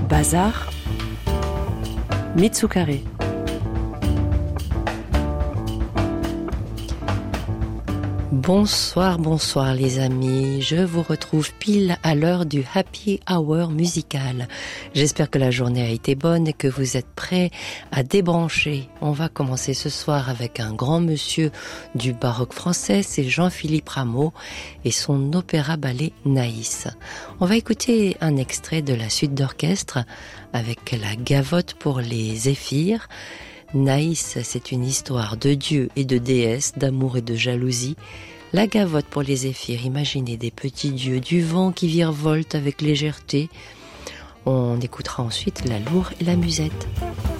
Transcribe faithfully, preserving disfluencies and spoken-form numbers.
Bazar, Mitsukare. Bonsoir, bonsoir les amis, je vous retrouve pile à l'heure du Happy Hour musical. J'espère que la journée a été bonne et que vous êtes prêts à débrancher. On va commencer ce soir avec un grand monsieur du baroque français, c'est Jean-Philippe Rameau et son opéra-ballet Naïs. On va écouter un extrait de la suite d'orchestre avec la gavotte pour les zéphyrs. Naïs, c'est une histoire de dieux et de déesses, d'amour et de jalousie. La gavotte pour les zéphyrs, imaginez des petits dieux du vent qui virevoltent avec légèreté. On écoutera ensuite la loure et la musette.